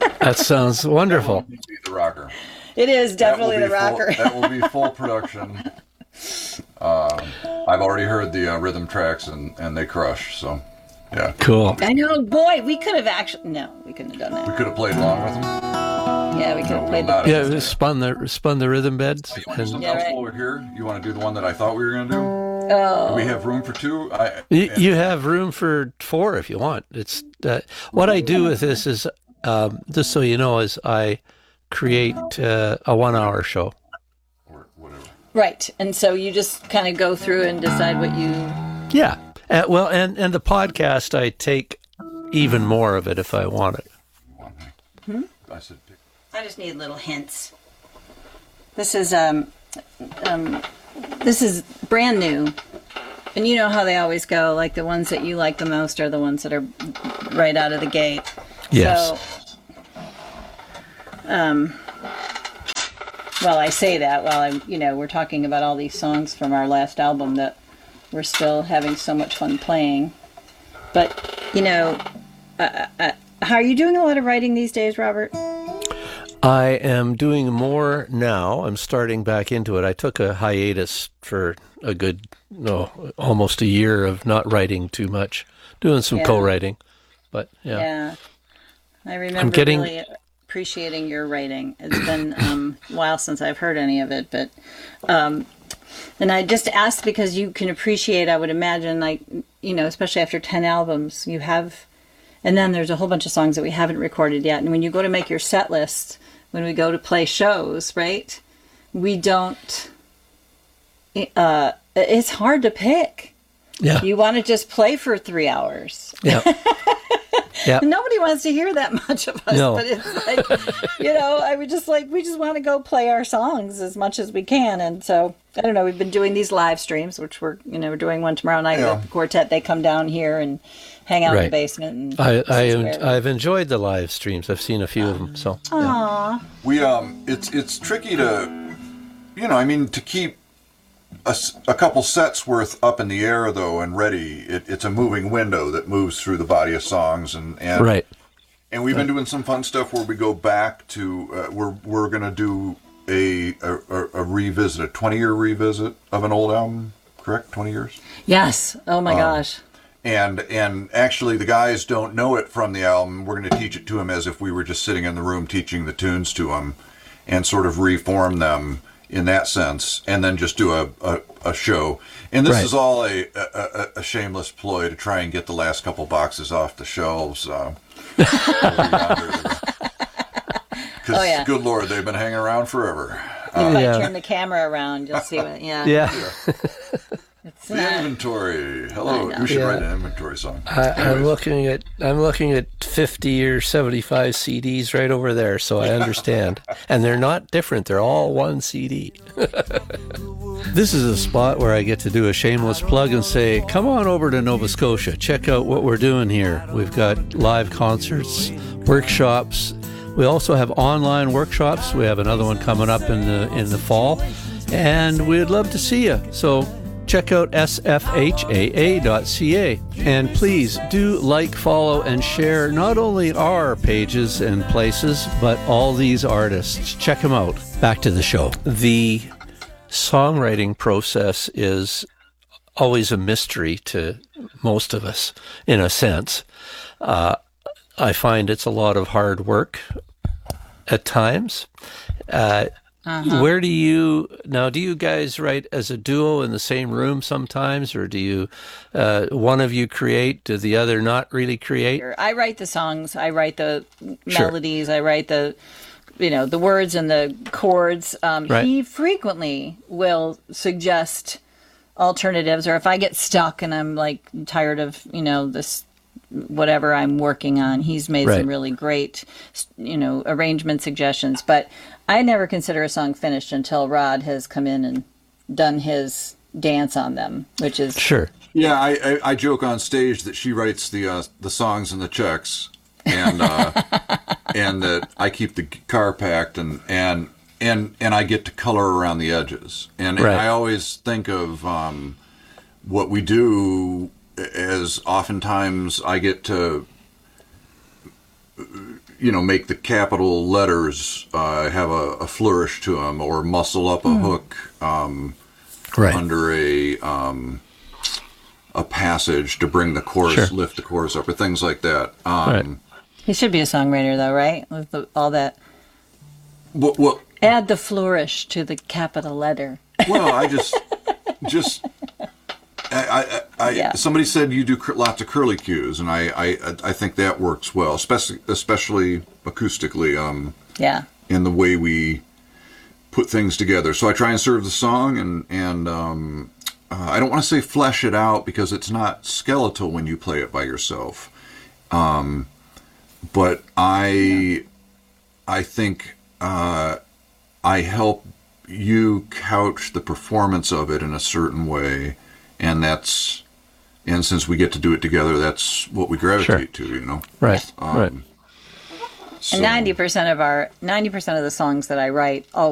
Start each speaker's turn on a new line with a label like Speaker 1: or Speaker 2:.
Speaker 1: That sounds wonderful.
Speaker 2: That will be the rocker.
Speaker 3: It is definitely the rocker.
Speaker 2: That will be full production. I've already heard the rhythm tracks, and they crush. So, yeah.
Speaker 1: Cool.
Speaker 3: I know, boy, we could have actually. No, we couldn't have done that.
Speaker 2: We could have played along with them.
Speaker 3: Yeah, we could have played.
Speaker 1: Yeah, we spun the rhythm beds.
Speaker 2: You want to do something else while we're here? You want to do the one that I thought we were going to do?
Speaker 3: Oh.
Speaker 2: Do we have room for two?
Speaker 1: You have room for 4 if you want. It's what I do with this is, just so you know, is I create a 1-hour show.
Speaker 2: Or whatever.
Speaker 3: Right, and so you just kind of go through and decide what you.
Speaker 1: Yeah. Well, and the podcast, I take even more of it if I want it.
Speaker 2: I said pick.
Speaker 3: I just need little hints. This is brand new, and you know how they always go. Like the ones that you like the most are the ones that are right out of the gate.
Speaker 1: Yes.
Speaker 3: So, well, I say that while we're talking about all these songs from our last album that we're still having so much fun playing. But how are you doing a lot of writing these days, Robert?
Speaker 1: I am doing more now. I'm starting back into it. I took a hiatus for a good, almost a year of not writing too much, doing some co-writing. But
Speaker 3: yeah, I remember really appreciating your writing. It's been a while since I've heard any of it, but and I just asked because you can appreciate. I would imagine, especially after 10 albums, you have, and then there's a whole bunch of songs that we haven't recorded yet. And when you go to make your set list, when we go to play shows, right, we don't. It's hard to pick.
Speaker 1: Yeah.
Speaker 3: You want to just play for 3 hours.
Speaker 1: Yeah. Yeah.
Speaker 3: Nobody wants to hear that much of us,
Speaker 1: No.
Speaker 3: but it's like, we just want to go play our songs as much as we can. And so, I don't know, we've been doing these live streams, which we're doing one tomorrow night with the quartet. They come down here and hang out in the basement. And
Speaker 1: I've enjoyed the live streams. I've seen a few of them. So,
Speaker 3: Aww.
Speaker 2: We it's tricky to, to keep a couple sets worth up in the air though and ready. It's a moving window that moves through the body of songs and
Speaker 1: right.
Speaker 2: And we've been doing some fun stuff where we go back to we're gonna do a revisit, a 20-year revisit of an old album. Correct, 20 years.
Speaker 3: Yes. Oh my gosh.
Speaker 2: And actually, the guys don't know it from the album. We're going to teach it to them as if we were just sitting in the room teaching the tunes to them, and sort of reform them in that sense, and then just do a show. And this is all a shameless ploy to try and get the last couple boxes off the shelves. Because, good Lord, they've been hanging around forever.
Speaker 3: If I turn the camera around, you'll see what. Yeah. It's
Speaker 2: the inventory. Hello, we should write an inventory song.
Speaker 1: I'm looking at 50 or 75 CDs right over there, so I understand. And they're not different; they're all one CD. This is a spot where I get to do a shameless plug and say, "Come on over to Nova Scotia. Check out what we're doing here. We've got live concerts, workshops. We also have online workshops. We have another one coming up in the fall, and we'd love to see you. So." Check out sfhaa.ca, and please do like, follow, and share not only our pages and places, but all these artists. Check them out. Back to the show. The songwriting process is always a mystery to most of us, in a sense. I find it's a lot of hard work at times. Where do you guys write as a duo in the same room sometimes, or do you one of you create, do the other not really create?
Speaker 3: I write the songs, I write the melodies, I write the the words and the chords. He frequently will suggest alternatives, or if I get stuck and I'm like tired of this whatever I'm working on, he's made some really great arrangement suggestions, but I never consider a song finished until Rod has come in and done his dance on them, which is
Speaker 2: Yeah, I joke on stage that she writes the songs and the checks, and and that I keep the car packed, and I get to color around the edges, and I always think of what we do as oftentimes I get to make the capital letters have a flourish to them, or muscle up a hook under a passage to bring the chorus, lift the chorus up, or things like that.
Speaker 3: He should be a songwriter, though, right? With all that.
Speaker 2: Well,
Speaker 3: add the flourish to the capital letter.
Speaker 2: Well, I somebody said you do lots of curly cues, and I think that works well, especially acoustically. In the way we put things together. So I try and serve the song, and I don't want to say flesh it out because it's not skeletal when you play it by yourself. But I think I help you couch the performance of it in a certain way, and since we get to do it together, that's what we gravitate to,
Speaker 1: Right.
Speaker 3: And 90% of the songs that I write